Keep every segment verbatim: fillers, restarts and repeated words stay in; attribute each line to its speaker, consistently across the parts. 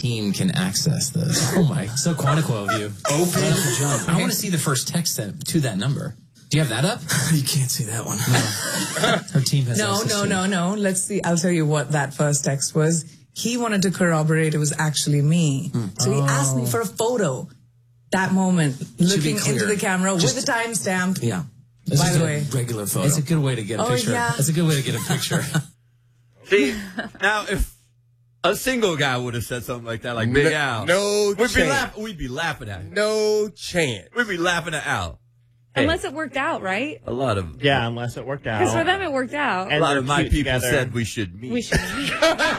Speaker 1: team can access this.
Speaker 2: Oh my, so Quantico of you.
Speaker 1: Open jump. I want to see the first text that, to that number. Do you have that up?
Speaker 2: You can't see that one. No. Her team has
Speaker 3: No,
Speaker 2: access
Speaker 3: no,
Speaker 2: to
Speaker 3: no,
Speaker 2: it.
Speaker 3: no. Let's see. I'll tell you what that first text was. He wanted to corroborate it was actually me. Mm. So he asked me for a photo. That moment, looking into the camera
Speaker 2: Just,
Speaker 3: with a timestamp.
Speaker 2: Yeah.
Speaker 3: This By the way.
Speaker 2: Regular photo. It's a good way to get a
Speaker 3: oh,
Speaker 2: picture.
Speaker 3: Yeah.
Speaker 2: It's a good way to get a picture.
Speaker 4: See, now if a single guy would have said something like that, like Big
Speaker 5: no,
Speaker 4: Al,
Speaker 5: no
Speaker 4: we'd
Speaker 5: chance.
Speaker 4: be, laugh- we'd be laughing at him.
Speaker 5: No chance.
Speaker 4: We'd be laughing at Al. Hey,
Speaker 6: unless it worked out, right?
Speaker 4: A lot of...
Speaker 7: Yeah, unless it worked out.
Speaker 6: Because for them it worked out.
Speaker 4: And a lot of my people
Speaker 7: together.
Speaker 4: said we should meet.
Speaker 6: We should meet.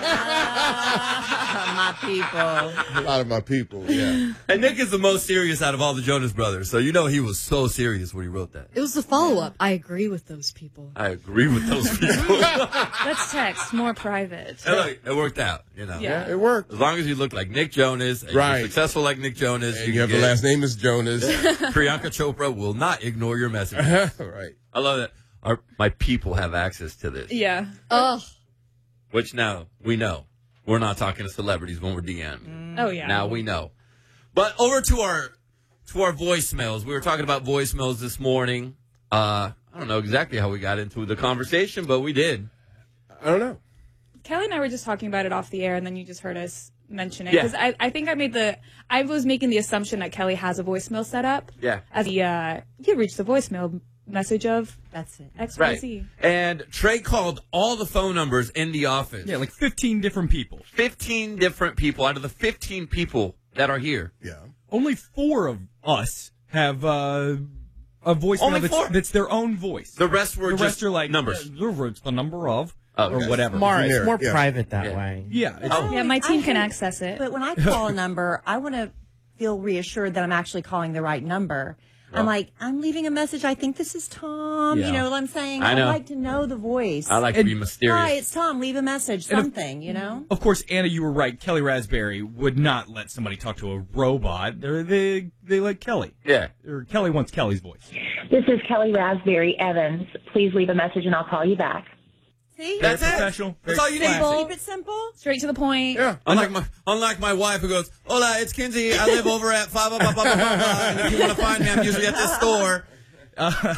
Speaker 8: My people.
Speaker 5: A lot of my people, yeah.
Speaker 4: And Nick is the most serious out of all the Jonas Brothers, so you know he was so serious when he wrote that.
Speaker 9: It was the follow-up. I agree with those people.
Speaker 4: I agree with those people.
Speaker 6: Let's text more private.
Speaker 4: And look, it worked out, you know.
Speaker 6: Yeah.
Speaker 5: Yeah, it worked.
Speaker 4: As long as you look like Nick Jonas, and
Speaker 5: right.
Speaker 4: you're successful like Nick Jonas,
Speaker 5: and you, you have the last name is Jonas.
Speaker 4: Priyanka Chopra will not ignore your message.
Speaker 5: Right.
Speaker 4: I love that. Our, my people have access to this.
Speaker 6: Yeah.
Speaker 9: Oh.
Speaker 4: Which now we know. We're not talking to celebrities when we're DMing.
Speaker 6: Oh, yeah.
Speaker 4: Now we know. But over to our to our voicemails. We were talking about voicemails this morning. Uh, I don't know exactly how we got into the conversation, but we did.
Speaker 5: I don't know.
Speaker 6: Kelly and I were just talking about it off the air, and then you just heard us mention it.
Speaker 4: Yeah.
Speaker 6: Because I, I think I made the, I was making the assumption that Kelly has a voicemail set up.
Speaker 4: Yeah.
Speaker 6: As he, uh, he reached the voicemail message of
Speaker 8: That's it.
Speaker 6: X Y Z.
Speaker 4: Right. And Trey called all the phone numbers in the office.
Speaker 10: Yeah, like fifteen different people.
Speaker 4: fifteen different people out of the fifteen people that are here.
Speaker 5: Yeah.
Speaker 10: Only four of us have uh, a voicemail
Speaker 4: Only
Speaker 10: that's,
Speaker 4: four?
Speaker 10: that's their own voice.
Speaker 4: The rest were
Speaker 10: the
Speaker 4: just
Speaker 10: rest are like
Speaker 4: numbers.
Speaker 10: Uh, it's the number of
Speaker 4: Oh,
Speaker 10: or
Speaker 4: okay.
Speaker 10: whatever.
Speaker 7: More,
Speaker 5: Generic,
Speaker 7: it's more
Speaker 5: yeah.
Speaker 7: private that
Speaker 4: Yeah.
Speaker 7: way.
Speaker 10: Yeah. It's,
Speaker 4: Oh.
Speaker 6: Yeah, my team
Speaker 8: I
Speaker 6: can
Speaker 8: hate-
Speaker 6: access it.
Speaker 8: But when I call a number, I want to feel reassured that I'm actually calling the right number. I'm like, I'm leaving a message. I think this is Tom.
Speaker 10: Yeah.
Speaker 8: You know what I'm saying?
Speaker 4: I know.
Speaker 8: I'd like to know the voice.
Speaker 4: I like to be
Speaker 10: And-
Speaker 4: mysterious.
Speaker 8: Hi, it's Tom. Leave a message.
Speaker 10: And if-
Speaker 8: Something, you know?
Speaker 10: Of course, Anna, you were right. Kelly Raspberry would not let somebody talk to a robot. They're, they they let Kelly.
Speaker 4: Yeah.
Speaker 10: Or Kelly wants Kelly's voice.
Speaker 11: This is Kelly Raspberry Evans. Please leave a message and I'll call you back.
Speaker 8: See?
Speaker 4: That's
Speaker 10: Very
Speaker 4: it.
Speaker 10: professional.
Speaker 4: That's
Speaker 10: Very
Speaker 4: all you need.
Speaker 10: classy.
Speaker 8: Keep it simple.
Speaker 6: Straight to the point.
Speaker 5: Yeah.
Speaker 4: Unlike my, unlike my wife who goes, hola, it's Kinsey. I live over at five, blah, blah, blah, blah, blah, blah. And if you want to find me, I'm usually at this store.
Speaker 10: Uh,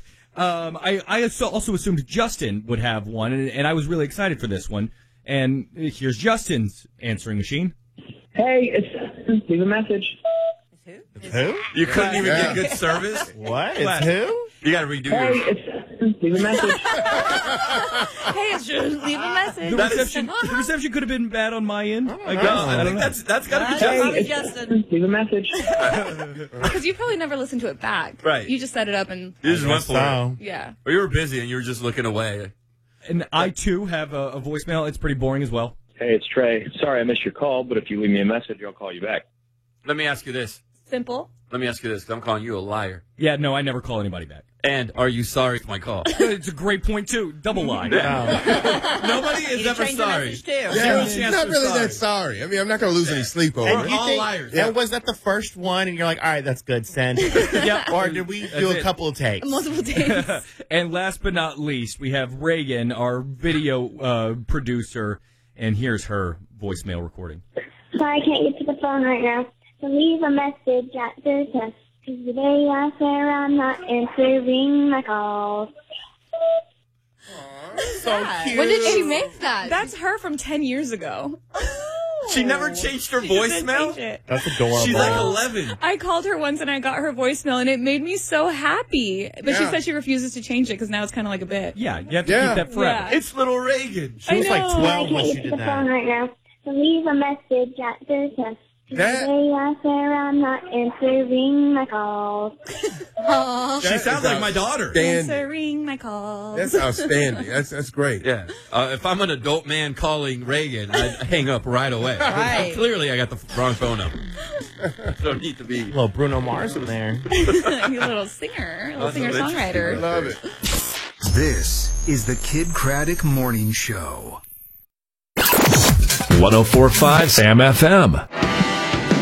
Speaker 10: um, I, I also assumed Justin would have one, and, and I was really excited for this one. And here's Justin's answering machine.
Speaker 11: Hey, it's leave a message.
Speaker 7: Who?
Speaker 4: You couldn't even
Speaker 5: Yeah.
Speaker 4: get good service?
Speaker 7: What?
Speaker 10: Class.
Speaker 7: It's who?
Speaker 4: You got to redo
Speaker 11: Hey,
Speaker 4: yours.
Speaker 11: it's leave a message.
Speaker 6: Hey, it's just leave a message.
Speaker 10: The
Speaker 4: That is-
Speaker 10: reception, the reception could have been bad on my end. I guess.
Speaker 4: No,
Speaker 10: I
Speaker 4: I
Speaker 10: don't
Speaker 4: think
Speaker 10: know.
Speaker 4: that's, that's got to be
Speaker 8: Hey,
Speaker 4: Justin.
Speaker 8: it's Justin.
Speaker 11: Leave a message.
Speaker 6: Because you probably never listened to it back.
Speaker 4: Right.
Speaker 6: You just set it up and,
Speaker 4: You just went for it.
Speaker 7: So,
Speaker 6: yeah.
Speaker 4: Or you were busy and you were just looking away.
Speaker 10: And I, too, have a, a voicemail. It's pretty boring as well.
Speaker 12: Hey, it's Trey. Sorry I missed your call, but if you leave me a message, I'll call you back.
Speaker 4: Let me ask you this.
Speaker 6: Simple.
Speaker 4: Let me ask you this, 'cause I'm calling you a liar.
Speaker 10: Yeah, no, I never call anybody back.
Speaker 4: And are you sorry for my call?
Speaker 10: It's a great point, too. Double lie.
Speaker 4: Nobody is
Speaker 8: You
Speaker 4: ever
Speaker 8: changed the
Speaker 4: sorry.
Speaker 8: message, too.
Speaker 5: Yeah,
Speaker 4: Zero
Speaker 5: it's
Speaker 4: chance
Speaker 5: not
Speaker 4: we're
Speaker 5: really
Speaker 4: sorry.
Speaker 5: that sorry. I mean, I'm not going to lose any sleep over
Speaker 7: and
Speaker 5: it.
Speaker 7: you
Speaker 4: all
Speaker 7: think,
Speaker 4: liars.
Speaker 7: and was that the first one? And you're like, all right, that's good, send.
Speaker 10: Yep.
Speaker 7: Or did we
Speaker 10: That's
Speaker 7: do a
Speaker 10: it.
Speaker 7: couple of takes?
Speaker 6: Multiple days.
Speaker 10: And last but not least, we have Reagan, our video uh, producer, and here's her voicemail recording.
Speaker 13: Sorry, I can't get to the phone right now. So leave a message at the test. Because today I swear I'm not answering my calls.
Speaker 7: So cute.
Speaker 9: When did she make that?
Speaker 6: That's her from ten years ago.
Speaker 4: She never changed her
Speaker 6: She didn't
Speaker 4: voicemail?
Speaker 6: change it.
Speaker 7: That's adorable.
Speaker 4: She's like eleven.
Speaker 6: I called her once and I got her voicemail and it made me so happy. But she
Speaker 5: Yeah.
Speaker 6: said she refuses to change it because now it's kind of like a bit.
Speaker 10: Yeah, you have to
Speaker 5: Yeah.
Speaker 10: keep that forever.
Speaker 6: Yeah.
Speaker 4: It's little Reagan.
Speaker 7: She was
Speaker 6: I
Speaker 7: like
Speaker 6: know.
Speaker 13: Sorry, I
Speaker 7: twelve when
Speaker 13: can't
Speaker 7: she
Speaker 13: get to
Speaker 7: did
Speaker 13: the phone
Speaker 7: that.
Speaker 13: right now. So leave a message at the test.
Speaker 5: That-
Speaker 13: Today I swear I'm not answering my calls.
Speaker 6: Aww.
Speaker 4: She
Speaker 5: That
Speaker 4: sounds
Speaker 5: is
Speaker 4: like my daughter.
Speaker 5: outstanding.
Speaker 6: Answering my calls.
Speaker 5: That's outstanding. That's that's great.
Speaker 4: Yeah. Uh, if I'm an adult man calling Reagan, I'd hang up right away.
Speaker 8: Right.
Speaker 4: Clearly, I got the wrong phone number. Don't need to be.
Speaker 7: Little Bruno Mars in there.
Speaker 6: You little singer, little
Speaker 4: That's
Speaker 6: singer
Speaker 4: interesting.
Speaker 5: I
Speaker 6: songwriter.
Speaker 5: love it.
Speaker 14: This is the Kid Craddock Morning Show.
Speaker 15: one oh four point five Sam F M.